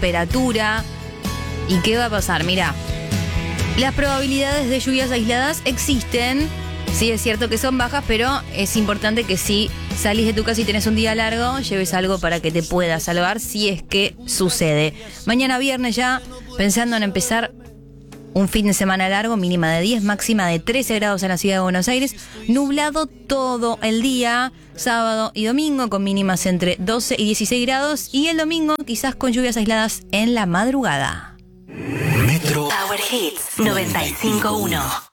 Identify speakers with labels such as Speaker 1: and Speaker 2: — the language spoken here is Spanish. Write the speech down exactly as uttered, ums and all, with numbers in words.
Speaker 1: temperatura. ¿Y qué va a pasar? Mirá, las probabilidades de lluvias aisladas existen. Sí, es cierto que son bajas, pero es importante que si salís de tu casa y tenés un día largo, lleves algo para que te pueda salvar si es que sucede. Mañana viernes ya, pensando en empezar un fin de semana largo, mínima de diez, máxima de trece grados en la ciudad de Buenos Aires. Nublado todo el día, sábado y domingo, con mínimas entre doce y dieciséis grados. Y el domingo quizás con lluvias aisladas en la madrugada.
Speaker 2: Metro Power Hits noventa y cinco punto uno.